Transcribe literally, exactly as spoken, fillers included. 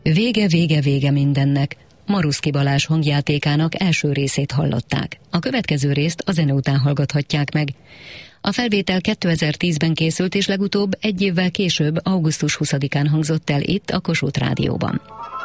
Vége, vége, vége mindennek. Maruszki Balázs hangjátékának első részét hallották. A következő részt a zene után hallgathatják meg. A felvétel kétezer-tízben készült, és legutóbb egy évvel később, augusztus huszadikán hangzott el itt a Kossuth Rádióban.